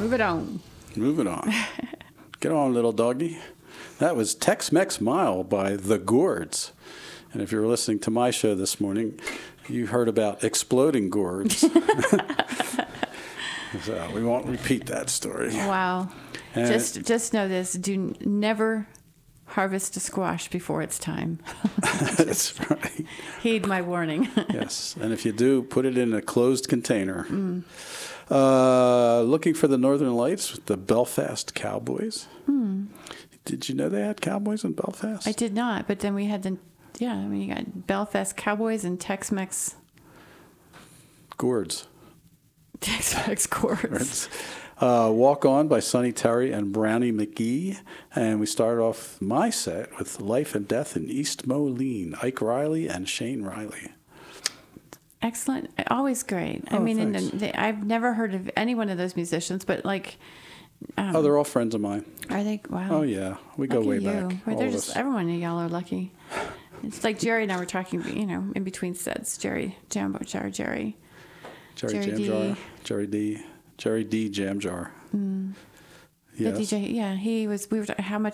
Move it on. Moving on. Get on, little doggy. That was Tex-Mex Mile by The Gourds. And if you were listening to my show this morning, you heard about exploding gourds. So we won't repeat that story. Wow. And Just know this. Do never harvest a squash before it's time. that's right. Heed my warning. Yes. And if you do, put it in a closed container. Looking for the Northern Lights with the Belfast Cowboys. Did you know they had cowboys in Belfast? I did not, but then we had you got Belfast Cowboys and Tex-Mex Gourds. Gourds. Walk On by Sonny Terry and Brownie McGee. And we started off my set with Life and Death in East Moline, Ike Riley and Shane Riley. Excellent. Always great. Oh, I mean, thanks. I've never heard of any one of those musicians, but like... They're all friends of mine. Are they? Wow. Oh, yeah. We go way Lucky you. back. Well, all they're of just, us. everyone of y'all are lucky. It's like Jerry and I were talking, in between sets. Jerry Jam Jar. Jerry Jerry Jam D. Jar. Jerry D. Jam Jar. The Yes. DJ, yeah, he was. We were. How much